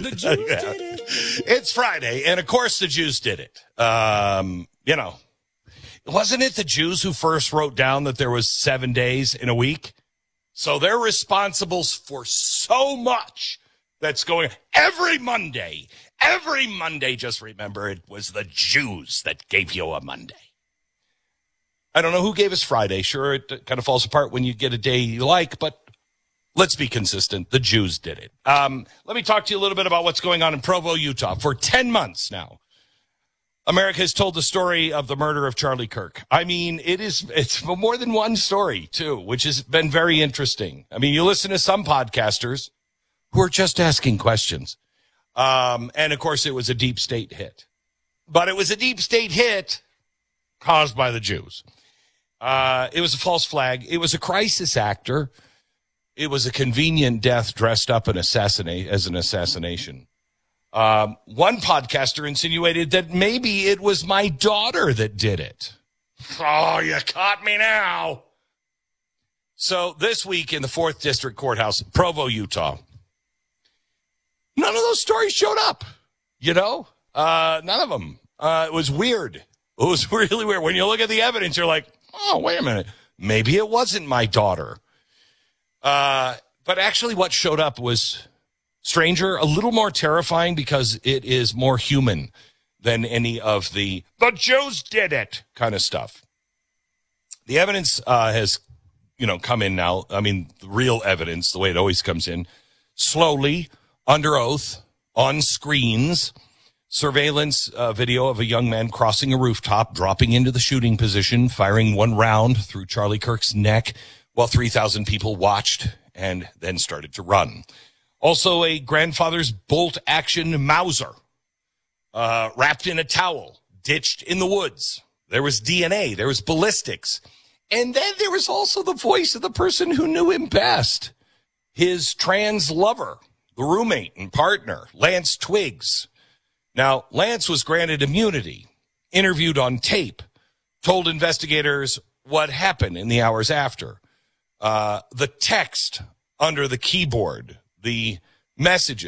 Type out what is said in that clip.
The Jews did it. It's Friday, and of course the Jews did it. Wasn't it the Jews who first wrote down that there was 7 days in a week? So they're responsible for so much that's going every Monday. Every Monday, just remember, it was the Jews that gave you a Monday. I don't know who gave us Friday. Sure, it kind of falls apart when you get a day you like, but let's be consistent. The Jews did it. Let me talk to you a little bit about what's going on in Provo, Utah. For 10 months now, America has told the story of the murder of Charlie Kirk. I mean, it's more than one story, too, which has been very interesting. I mean, you listen to some podcasters who are just asking questions. And, of course, it was a deep state hit. But it was a deep state hit caused by the Jews. It was a false flag. It was a crisis actor. It was a convenient death dressed up as an assassination. One podcaster insinuated that maybe it was my daughter that did it. Oh, you caught me now. So this week in the 4th District Courthouse, Provo, Utah, none of those stories showed up, none of them. It was weird. It was really weird. When you look at the evidence, you're like, oh, wait a minute. Maybe it wasn't my daughter. But actually what showed up was stranger, a little more terrifying because it is more human than any of the Jews did it kind of stuff. The evidence has, come in now. I mean, the real evidence, the way it always comes in, slowly, under oath, on screens, surveillance video of a young man crossing a rooftop, dropping into the shooting position, firing one round through Charlie Kirk's neck while 3,000 people watched and then started to run. Also, a grandfather's bolt-action Mauser wrapped in a towel, ditched in the woods. There was DNA. There was ballistics. And then there was also the voice of the person who knew him best, his trans lover, the roommate and partner, Lance Twiggs. Now, Lance was granted immunity, interviewed on tape, told investigators what happened in the hours after. The text under the keyboard, the messages.